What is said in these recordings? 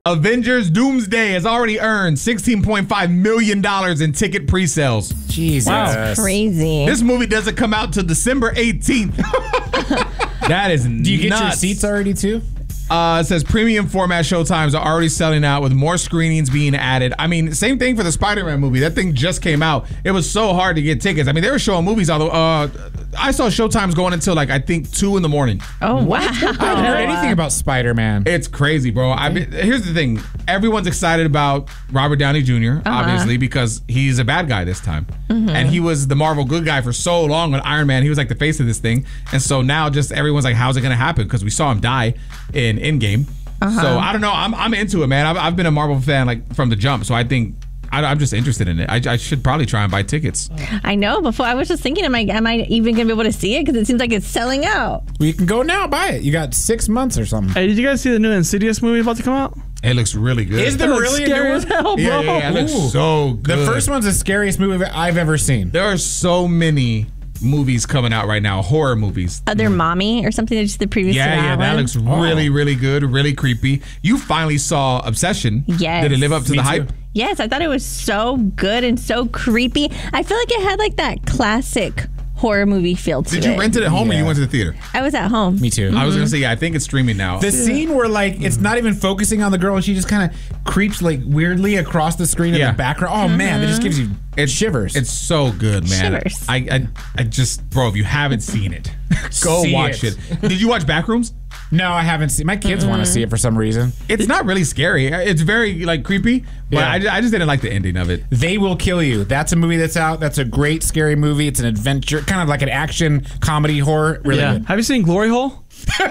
Avengers Doomsday has already earned $16.5 million in ticket pre-sales. Jesus. Wow. Crazy. This movie doesn't come out till December 18th. That is nuts. Do you get your seats already too? It says premium format showtimes are already selling out with more screenings being added. I mean, same thing for the Spider-Man movie. That thing just came out. It was so hard to get tickets. I mean, they were showing movies, although I saw showtimes going until like I think 2 in the morning. Oh, wow. I haven't heard anything about Spider-Man. It's crazy, bro. I mean, here's the thing. Everyone's excited about Robert Downey Jr., obviously, because he's a bad guy this time. And he was the Marvel good guy for so long with Iron Man. He was like the face of this thing. And so now just everyone's like, how's it going to happen? Because we saw him die in Endgame. So I don't know. I'm into it, man. I've been a Marvel fan like from the jump. So I think I'm just interested in it. I should probably try and buy tickets. I know. Before I was just thinking, am I even going to be able to see it? Because it seems like it's selling out. Well, you can go now, buy it. You got 6 months or something. Hey, did you guys see the new Insidious movie about to come out? It looks really good. Is there really a Scary new as one? hell, bro. Yeah, it looks so good. The first one's the scariest movie I've ever seen. There are so many movies coming out right now, horror movies. Other Mommy or something that's the previous to Yeah, that one. looks really, really good, really creepy. You finally saw Obsession. Yes. Did it live up to Me the too. hype? Yes, I thought it was so good and so creepy. I feel like it had like that classic horror movie feel to it. Did you rent it at home or you went to the theater? I was at home. Me too. I was going to say, yeah, I think it's streaming now. The scene where like it's not even focusing on the girl and she just kind of creeps like weirdly across the screen in Yeah. the background. Oh man, that just gives you shivers. It's so good, man. Shivers. I just, bro, if you haven't seen it, go See watch it. it. Did you watch Backrooms? No, I haven't seen. My kids want to see it for some reason. It's not really scary. It's very like creepy, but Yeah. I just didn't like the ending of it. They Will Kill You. That's a movie that's out. That's a great scary movie. It's an adventure, kind of like an action comedy horror. Really good. Have you seen Glory Hole?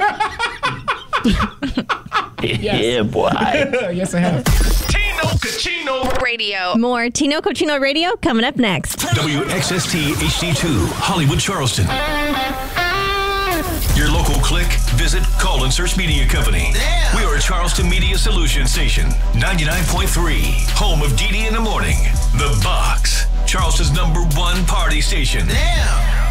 Yeah, boy. Yes, I have. Tino Cochino Radio. More Tino Cochino Radio coming up next. WXST HD2 Hollywood Charleston. Your local click, visit, call, and search media company. Damn. We are a Charleston Media Solutions station. 99.3. Home of Dee Dee in the morning. The Box. Charleston's #1 party station. Damn.